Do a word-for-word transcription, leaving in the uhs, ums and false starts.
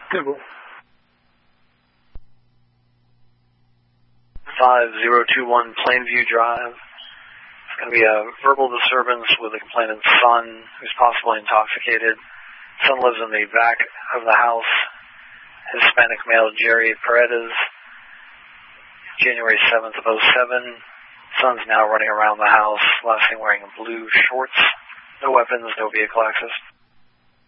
Google. five zero two one Plainview Drive. It's going to be a verbal disturbance with the complainant's son, who's possibly intoxicated. Son lives in the back of the house. Hispanic male Jerry Paredes, January seventh of oh seven. Son's now running around the house, last seen wearing blue shorts. No weapons, no vehicle access.